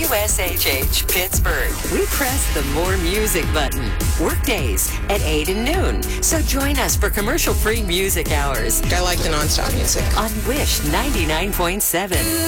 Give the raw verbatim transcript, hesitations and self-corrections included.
S H H Pittsburgh. We press the More Music button. Workdays at eight and noon. So join us for commercial-free music hours I like the nonstop music. on Wish ninety-nine point seven.